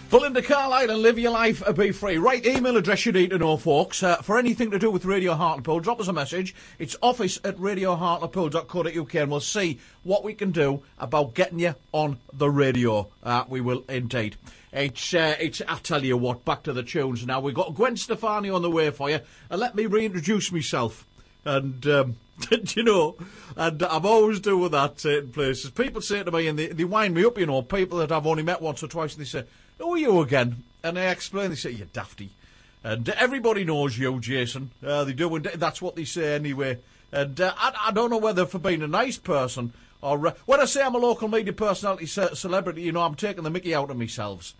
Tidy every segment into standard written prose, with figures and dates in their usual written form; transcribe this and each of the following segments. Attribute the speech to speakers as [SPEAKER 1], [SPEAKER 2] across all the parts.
[SPEAKER 1] Belinda Carlisle and Live Your Life, be free. Right, email address you need to know, folks. For anything to do with Radio Hartlepool, drop us a message. It's office@radiohartlepool.co.uk and we'll see what we can do about getting you on the radio. We will indeed. It's I tell you what, back to the tunes now. We've got Gwen Stefani on the way for you. And let me reintroduce myself. And, you know, and I'm always doing that in places. People say to me, and they wind me up, you know, people that I've only met once or twice, and they say, "Who are you again?" And I explain, they say, "You're dafty." And everybody knows you, Jason. They do, and that's what they say anyway. And I don't know whether for being a nice person or... when I say I'm a local media personality celebrity, you know, I'm taking the mickey out of myself.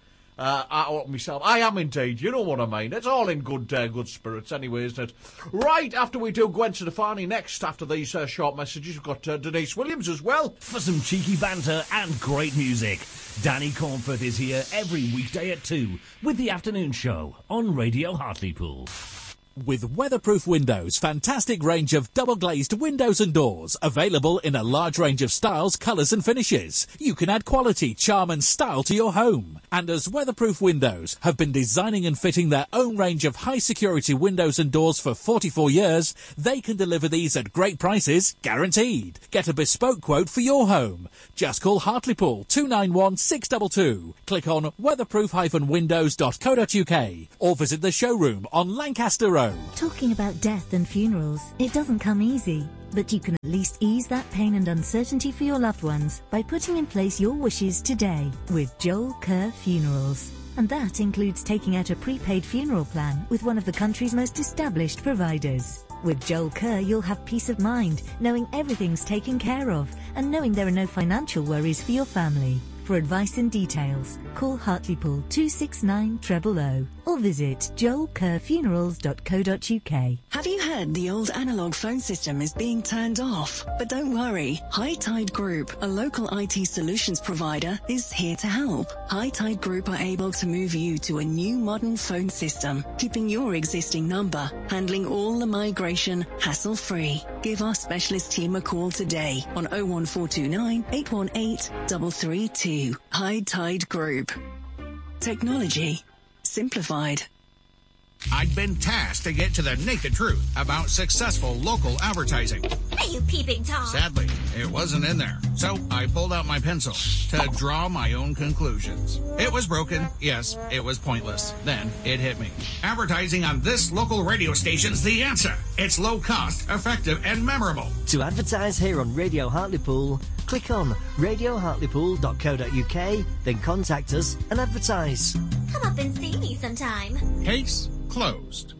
[SPEAKER 1] I am indeed, you know what I mean. It's all in good spirits anyway, isn't it? Right, after we do Gwen Stefani next, after these short messages, we've got Denise Williams as well.
[SPEAKER 2] For some cheeky banter and great music, Danny Cornforth is here every weekday at 2 with the afternoon show on Radio Hartlepool.
[SPEAKER 3] With Weatherproof Windows, fantastic range of double-glazed windows and doors, available in a large range of styles, colours and finishes. You can add quality, charm and style to your home. And as Weatherproof Windows have been designing and fitting their own range of high-security windows and doors for 44 years, they can deliver these at great prices, guaranteed. Get a bespoke quote for your home. Just call Hartlepool 291 622. Click on weatherproof-windows.co.uk or visit the showroom on Lancaster Road.
[SPEAKER 4] Talking about death and funerals, it doesn't come easy, but you can at least ease that pain and uncertainty for your loved ones by putting in place your wishes today with Joel Kerr Funerals. And that includes taking out a prepaid funeral plan with one of the country's most established providers. With Joel Kerr, you'll have peace of mind, knowing everything's taken care of and knowing there are no financial worries for your family. For advice and details, call Hartlepool 269 000 or visit joelkerrfunerals.co.uk.
[SPEAKER 5] Have you heard the old analogue phone system is being turned off? But don't worry, High Tide Group, a local IT solutions provider, is here to help. High Tide Group are able to move you to a new modern phone system, keeping your existing number, handling all the migration hassle-free. Give our specialist team a call today on 01429 818 332. High Tide Group. Technology simplified.
[SPEAKER 6] I'd been tasked to get to the naked truth about successful local advertising.
[SPEAKER 7] Are you peeping Tom?
[SPEAKER 6] Sadly, it wasn't in there. So I pulled out my pencil to draw my own conclusions. It was broken. Yes, it was pointless. Then it hit me. Advertising on this local radio station's the answer. It's low cost, effective, and memorable.
[SPEAKER 8] To advertise here on Radio Hartlepool, click on radiohartlepool.co.uk, then contact us and advertise.
[SPEAKER 7] Come up and see me sometime.
[SPEAKER 6] Case closed.